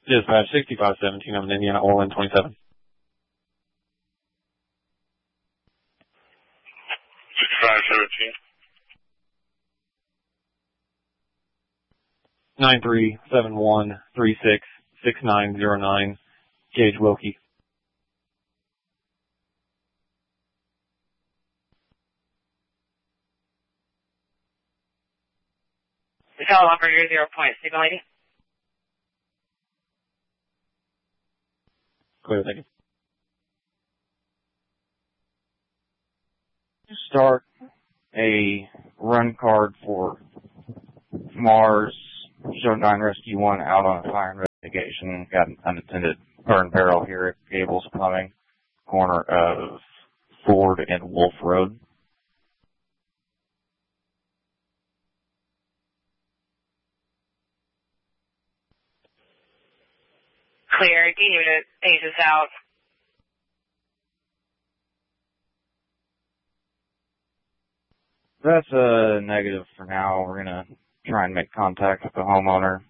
Dispatch 6517, I'm in Indiana, OLN 27. 6517. 9371366909, Gage Wilkie. Hotel operator 0 point, signal ID. Clear, thank you. Start a run card for Mars, Show 9 Rescue 1 out on fire investigation. Got an unattended burn barrel here at Gables Plumbing, corner of Ford and Wolf Road. Clear, D unit, Aces out. That's a negative for now. We're going to try and make contact with the homeowner.